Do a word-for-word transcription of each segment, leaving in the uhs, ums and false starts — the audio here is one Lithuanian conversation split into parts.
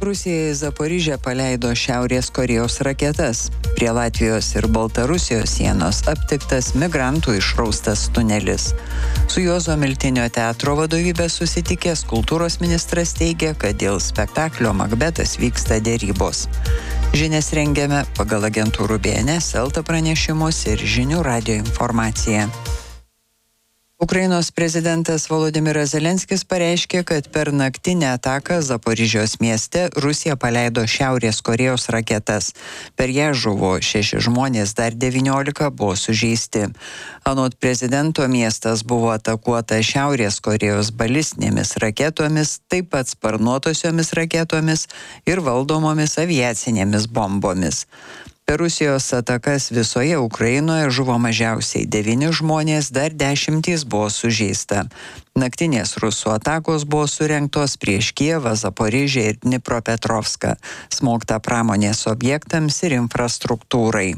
Rusija į Zaporižę paleido Šiaurės Korėjos raketas. Prie Latvijos ir Baltarusijos sienos aptiktas migrantų išraustas tunelis. Su Juozo Miltinio teatro vadovybė susitikęs kultūros ministras teigia, kad dėl spektaklio Makbetas vyksta derybos. Žinias rengiame pagal agentūrų B N S, Elta pranešimus ir žinių radijo informaciją. Ukrainos prezidentas Volodymyras Zelenskis pareiškė, kad per naktinę ataką Zaporižės mieste Rusija paleido Šiaurės Korėjos raketas. Per ją žuvo šeši žmonės, dar devyniolika buvo sužeisti. Anot prezidento miestas buvo atakuota Šiaurės Korėjos balistinėmis raketomis, taip pat sparnuotosiomis raketomis ir valdomomis aviacinėmis bombomis. Per Rusijos atakas visoje Ukrainoje žuvo mažiausiai devyni žmonės, dar dešimtys buvo sužeista. Naktinės rusų atakos buvo surengtos prieš Kijevą, Zaporižę ir Dnipropetrovską, smogta pramonės objektams ir infrastruktūrai.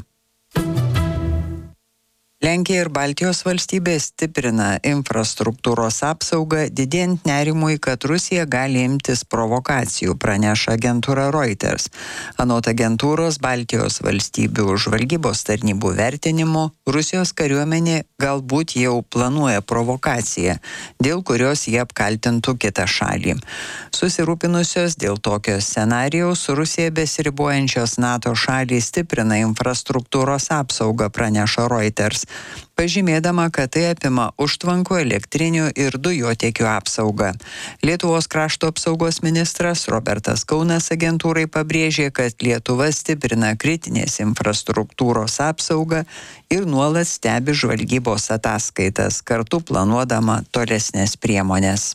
Lenkija ir Baltijos valstybės stiprina infrastruktūros apsaugą, didėjant nerimui, kad Rusija gali imtis provokacijų, praneša agentūra Reuters. Anot agentūros Baltijos valstybių žvalgybos tarnybų vertinimu, Rusijos kariuomenė galbūt jau planuoja provokaciją, dėl kurios jie apkaltintų kitą šalį. Susirūpinusios dėl tokio scenarijaus Rusija besiribojančios NATO šalys stiprina infrastruktūros apsaugą, praneša Reuters, pažymėdama, kad tai apima užtvankų, elektrinių ir dujotiekių apsaugą. Lietuvos krašto apsaugos ministras Robertas Kaunas agentūrai pabrėžė, kad Lietuva stiprina kritinės infrastruktūros apsaugą ir nuolat stebi žvalgybos ataskaitas, kartu planuodama tolesnės priemonės.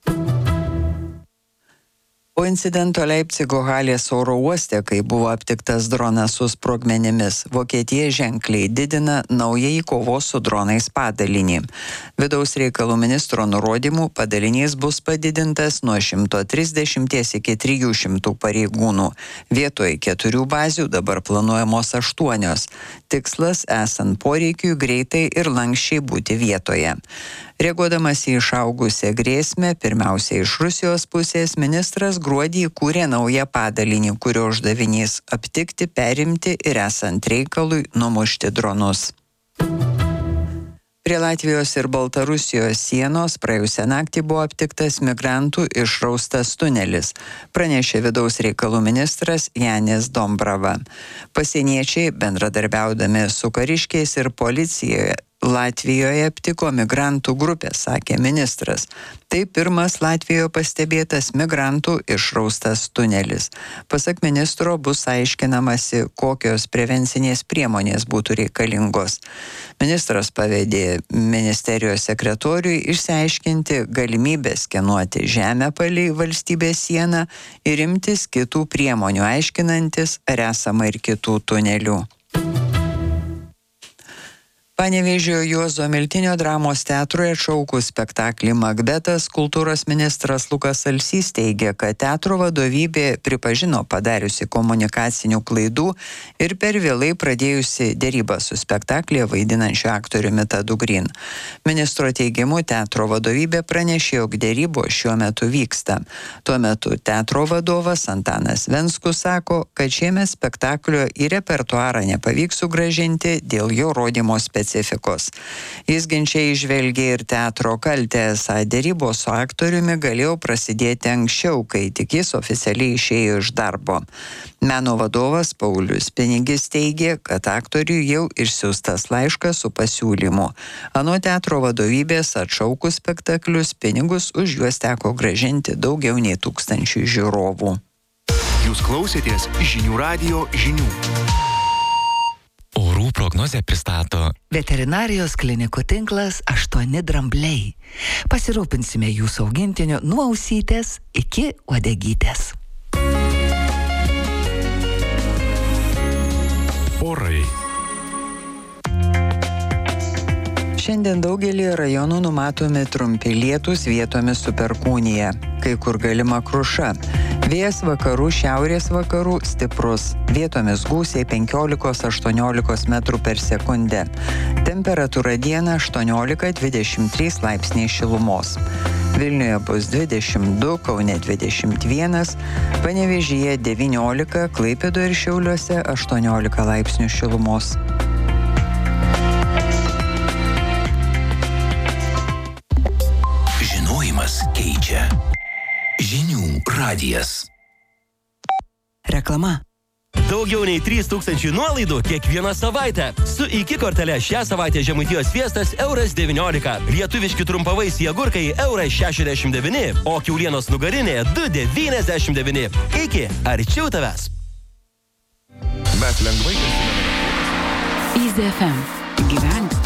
Po incidento Leipcigo Halės oro uoste, kai buvo aptiktas dronas su sprogmenimis, Vokietija ženkliai didina naująjį kovos su dronais padalinį. Vidaus reikalų ministro nurodymų padalinys bus padidintas nuo šimto trisdešimties iki trijų šimtų pareigūnų. Vietoj keturių bazių dabar planuojamos aštuonios. Tikslas esant poreikiui greitai ir lankščiai būti vietoje. Reaguodamas į išaugusią grėsmę, pirmiausia iš Rusijos pusės, ministras gruodį įkūrė naują padalinį, kurio uždavinys aptikti, perimti ir esant reikalui numušti dronus. Prie Latvijos ir Baltarusijos sienos praėjusią naktį buvo aptiktas migrantų išraustas tunelis, pranešė vidaus reikalų ministras Janis Dombrava. Pasieniečiai, bendradarbiaudami su kariškiais ir policijoje, Latvijoje aptiko migrantų grupę, sakė ministras. Tai pirmas Latvijoje pastebėtas migrantų išraustas tunelis. Pasak ministro bus aiškinamasi, kokios prevencinės priemonės būtų reikalingos. Ministras pavedė ministerijos sekretoriui išsiaiškinti galimybę skenuoti žemę palei valstybės sieną ir imtis kitų priemonių, aiškinantis, ar esama ir kitų tunelių. Panevėžio Juozo Miltinio dramos teatrui atšaukus spektaklį Makbetas, kultūros ministras Lukas Alsys teigia, kad teatro vadovybė pripažino padariusi komunikacinių klaidų ir per vėlai pradėjusi derybą su spektaklį vaidinančiu aktoriumi Tadu Green. Ministro teigimu, teatro vadovybė pranešė, jog derybos šiuo metu vyksta. Tuo metu teatro vadovas Antanas Venskus sako, kad šiemet spektaklio į repertuarą nepavyks sugrąžinti dėl jo rodymo specifikos. Jis ginčiai įžvelgė ir teatro kaltę, esą derybos su aktoriumi galėjo prasidėti anksčiau, kai tik jis oficialiai išėjo iš darbo. Meno vadovas Paulius Pinigis teigė, kad aktoriui jau išsiųstas laiškas su pasiūlymu. Anot teatro vadovybės atšaukus spektaklius, pinigus už juos teko grąžinti daugiau nei tūkstančių žiūrovų. Jūs klausėtės žinių radijo žinių. Orų prognozę pristato veterinarijos klinikų tinklas aštuoni drambliai. Pasirūpinsime jūsų augintiniu nuo ausytės iki uodegytės. Orai. Šiandien daugelį rajonų numatomi trumpi lietūs, vietomis su perkūnija, kai kur galima kruša. Vėjas vakarų šiaurės vakarų stiprus. Vietomis gūsiai penkiolika aštuoniolika metrų per sekundę. Temperatūra dieną aštuoniolika dvidešimt trys laipsniai šilumos. Vilniuje bus dvidešimt du, Kaune dvidešimt vienas, Panevėžyje devyniolika, Klaipėdoje ir Šiauliuose aštuoniolika laipsnių šilumos. Žinojimas keičia. Žinių radijas. Reklama. Daugiau nei trys tūkstančiai nuolaidų kiekvieną savaitę. Su iki kortele šią savaitę Žemaitijos sviestas euras devyniolika. Lietuviški trumpavaisiai agurkai euras šešiasdešimt devyni, o kiaulienos nugarinė du devyniasdešimt devyni. Iki arčiau tavęs. Mes lengvai. Easy F M. Gyvenk